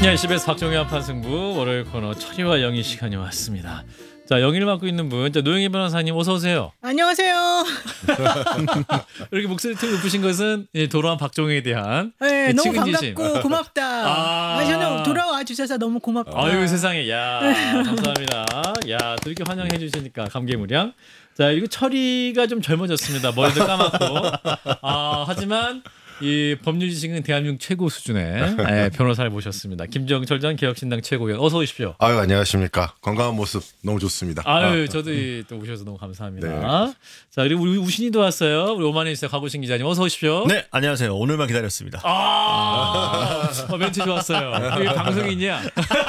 네, CBS 박정희 한판승부 월요일 코너 철이와 영희 시간이 왔습니다. 자, 영희를 맡고 있는 분, 자, 노영희 변호사님 어서 오세요. 안녕하세요. 이렇게 목소리 틈 높으신 것은 돌아온 박정희에 대한 네, 너무 측은지심. 반갑고 고맙다. 저는 돌아와 주셔서 너무 고맙다. 아유 세상에, 야 감사합니다. 야, 또 이렇게 환영해 주시니까 감개무량. 자, 이거 철이가 좀 젊어졌습니다. 머리도 감았고. 하지만 이 법률 지식은 대한민국 최고 수준의 변호사를 모셨습니다. 김정철 전 개혁신당 최고위원 어서 오십시오. 아유, 안녕하십니까. 건강한 모습 너무 좋습니다. 아유, 저도 또 오셔서 너무 감사합니다. 네. 자, 그리고 우리 우신이도 왔어요. 우리 오만에 있어요. 가보신 기자님 어서 오십시오. 네, 안녕하세요. 오늘만 기다렸습니다. 멘트 좋았어요. 이게 방송이냐?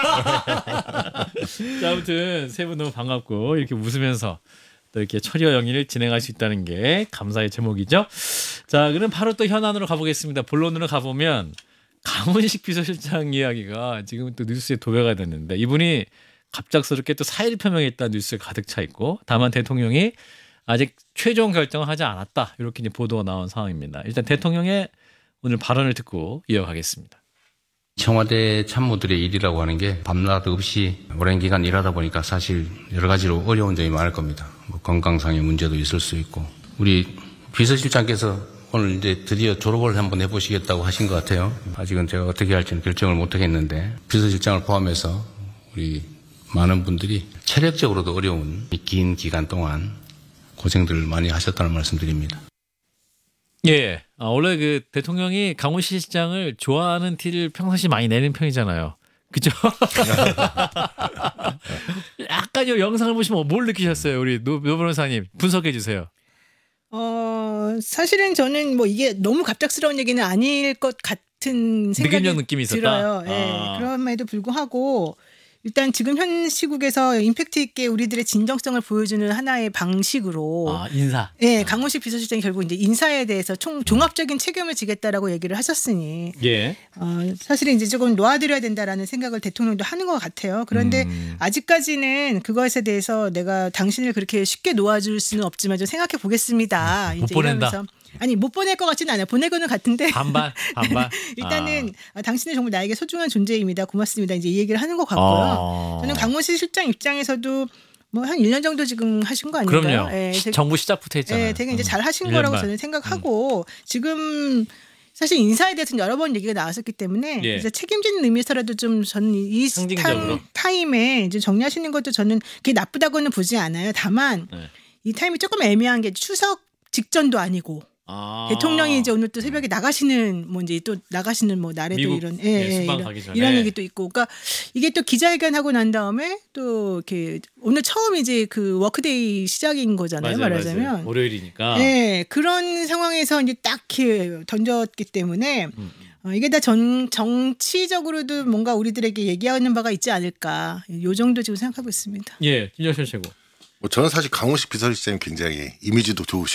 자, 아무튼 세 분 너무 반갑고 이렇게 웃으면서 또 이렇게 철이와 영희를 진행할 수 있다는 게 감사의 제목이죠. 자, 그럼 바로 또 현안으로 가보겠습니다. 본론으로 가보면 강훈식 비서실장 이야기가 지금 또 뉴스에 도배가 됐는데 이분이 갑작스럽게 또 사의를 표명했다는 뉴스에 가득 차 있고 다만 대통령이 아직 최종 결정을 하지 않았다. 이렇게 이제 보도가 나온 상황입니다. 일단 대통령의 오늘 발언을 듣고 이어가겠습니다. 청와대 참모들의 일이라고 하는 게 밤낮 없이 오랜 기간 일하다 보니까 사실 여러 가지로 어려운 점이 많을 겁니다. 뭐 건강상의 문제도 있을 수 있고 우리 비서실장께서 오늘 이제 드디어 졸업을 한번 해보시겠다고 하신 것 같아요. 아직은 제가 어떻게 할지는 결정을 못 하겠는데 비서실장을 포함해서 우리 많은 분들이 체력적으로도 어려운 이 긴 기간 동안 고생들을 많이 하셨다는 말씀드립니다. 예, 원래 그 대통령이 강훈식 실장을 좋아하는 티를 평상시 많이 내는 편이잖아요. 그죠? 약간 이 영상을 보시면 뭘 느끼셨어요? 우리 노 변호사님 분석해 주세요. 사실은 저는 뭐 이게 너무 갑작스러운 얘기는 아닐 것 같은 생각이 느낌이 있었다? 들어요. 예, 그럼에도 불구하고 일단 지금 현 시국에서 임팩트 있게 우리들의 진정성을 보여주는 하나의 방식으로 인사. 예, 강훈식 비서실장이 결국 이제 인사에 대해서 종합적인 책임을 지겠다라고 얘기를 하셨으니 예. 사실은 이제 조금 놓아드려야 된다라는 생각을 대통령도 하는 것 같아요. 그런데 아직까지는 그것에 대해서 내가 당신을 그렇게 쉽게 놓아줄 수는 없지만 좀 생각해 보겠습니다. 못 보낸다. 이러면서. 아니 못 보낼 것 같지는 않아요. 보낼 거는 같은데 반반. 일단은 당신은 정말 나에게 소중한 존재입니다. 고맙습니다. 이제 이 얘기를 하는 것 같고요. 저는 강훈식 실장 입장에서도 뭐 한 1년 정도 지금 하신 거 아닌가요? 그럼요. 예, 정부 시작부터 했잖아요. 예, 되게 이제 잘 하신 1년 거라고 반. 저는 생각하고 지금 사실 인사에 대해서는 여러 번 얘기가 나왔었기 때문에 예. 이제 책임지는 의미에서라도 좀 저는 이 상징적으로. 타임에 이제 정리하시는 것도 저는 그게 나쁘다고는 보지 않아요. 다만 네. 이 타임이 조금 애매한 게 추석 직전도 아니고 대통령이 이제 오늘 또 새벽에 나가시는 뭐 이제 또 나가시는 뭐 날에도 미국, 이런 순방 가기 전에. 이런 얘기도 있고, 그러니까 이게 또 기자회견하고 난 다음에 또 이렇게 오늘 처음 이제 그 워크데이 시작인 거잖아요. 말하자면 맞아요. 월요일이니까. 네, 그런 상황에서 이제 딱 이렇게 던졌기 때문에 이게 다 정치적으로도 뭔가 우리들에게 얘기하는 바가 있지 않을까. 요 정도 지금 생각하고 있습니다. 예, 김정철 최고. 저는 사실 강훈식 비서실장님 굉장히 이미지도